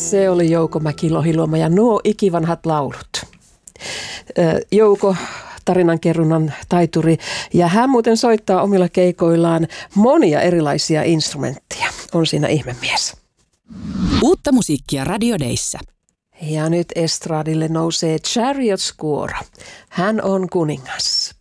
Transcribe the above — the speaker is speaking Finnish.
Se oli Jouko Mäki-Lohiluoma ja nuo ikivanhat laulut. Jouko, tarinankerronnan taituri, ja hän muuten soittaa omilla keikoillaan monia erilaisia instrumentteja. On siinä ihmemies. Uutta musiikkia Radio Dayssä. Ja nyt estradille nousee Chariot Squora. Hän on kuningas.